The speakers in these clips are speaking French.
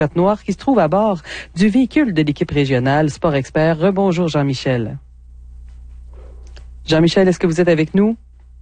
Côte-Noire qui se trouve à bord du véhicule de l'équipe régionale Sport Expert. Rebonjour Jean-Michel. Jean-Michel, est-ce que vous êtes avec nous?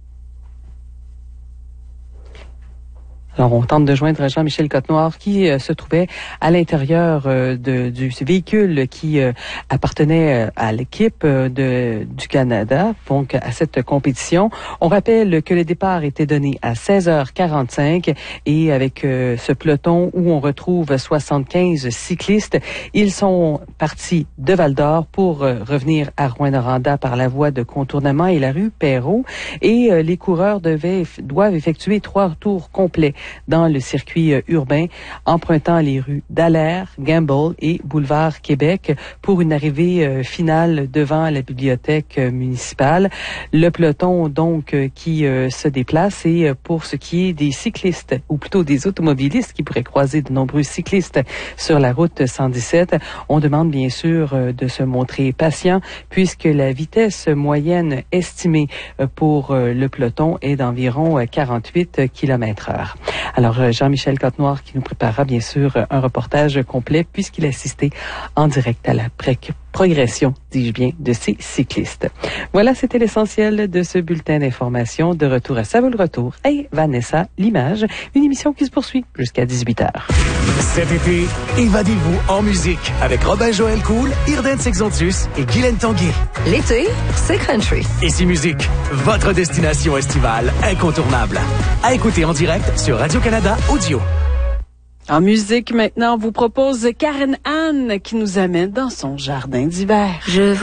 Alors, on tente de joindre Jean-Michel Côte-Noire qui se trouvait à l'intérieur du véhicule qui appartenait à l'équipe du Canada, donc à cette compétition. On rappelle que le départ était donné à 16h45 et avec ce peloton où on retrouve 75 cyclistes, ils sont partis de Val-d'Or pour revenir à Rouyn-Noranda par la voie de contournement et la rue Perrault. Et les coureurs doivent effectuer 3 tours complets dans le circuit urbain, empruntant les rues Dallaire, Gamble et Boulevard Québec pour une arrivée finale devant la bibliothèque municipale. Le peloton, donc, qui se déplace, et pour ce qui est des cyclistes, ou plutôt des automobilistes qui pourraient croiser de nombreux cyclistes sur la route 117, on demande bien sûr de se montrer patient puisque la vitesse moyenne estimée pour le peloton est d'environ 48 km/h. Alors, Jean-Michel Côte-Noire qui nous préparera bien sûr un reportage complet puisqu'il a assisté en direct à la progression, dis-je bien, de ces cyclistes. Voilà, c'était l'essentiel de ce bulletin d'information. De retour à Ça vaut le retour et Vanessa l'image, une émission qui se poursuit jusqu'à 18h. Cet été, évadez-vous en musique avec Robin Joël Cool, Irden Sexantus et Guylaine Tanguay. L'été, c'est country. Ici Musique, votre destination estivale incontournable. À écouter en direct sur Radio-Canada Audio. En musique, maintenant, on vous propose Karen Anne qui nous amène dans son jardin d'hiver.